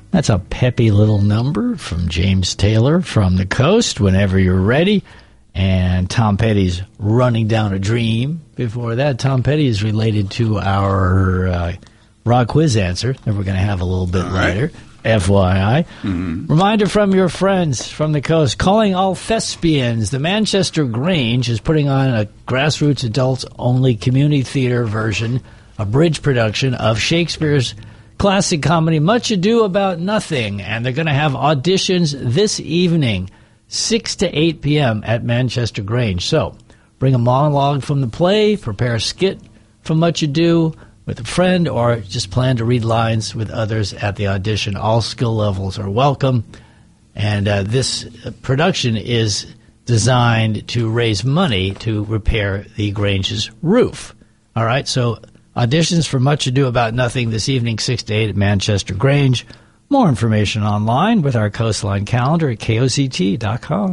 That's a peppy little number from James Taylor from the Coast, Whenever You're Ready. And Tom Petty's Running Down a Dream. Before that, Tom Petty is related to our rock quiz answer that we're going to have a little bit later. FYI. Reminder from your friends from the Coast. Calling all thespians. The Manchester Grange is putting on a grassroots adults-only community theater version, a bridge production of Shakespeare's classic comedy Much Ado About Nothing. And they're going to have auditions this evening, 6 to 8 p.m. at Manchester Grange. So bring a monologue from the play, prepare a skit from Much Ado with a friend, or just plan to read lines with others at the audition. All skill levels are welcome. And this production is designed to raise money to repair the Grange's roof. All right, so auditions for Much Ado About Nothing this evening, 6 to 8 at Manchester Grange. More information online with our Coastline calendar at koct.com.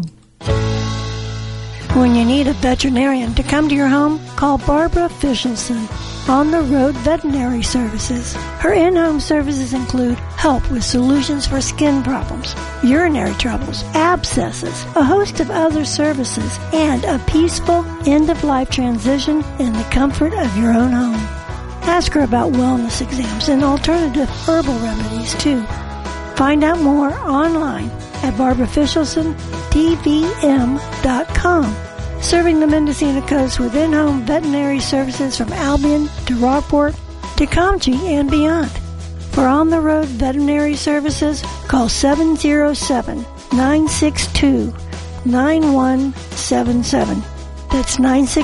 When you need a veterinarian to come to your home, call Barbara Fishelson, On the Road Veterinary Services. Her in-home services include help with solutions for skin problems, urinary troubles, abscesses, a host of other services, and a peaceful end-of-life transition in the comfort of your own home. Ask her about wellness exams and alternative herbal remedies, too. Find out more online at barbarafishelson.tvm.com. Serving the Mendocino Coast with in-home veterinary services from Albion to Rockport to Comchie and beyond. For on-the-road veterinary services, call 707-962-9177. That's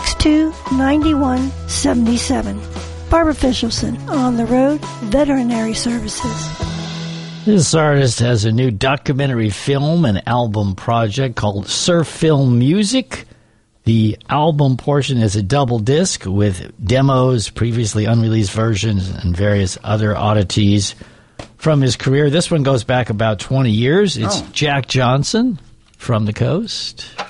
962-9177. Barbara Fishelson, On the Road Veterinary Services. This artist has a new documentary film and album project called Surf Film Music. The album portion is a double disc with demos, previously unreleased versions, and various other oddities from his career. This one goes back about 20 years. It's Jack Johnson from the Coast.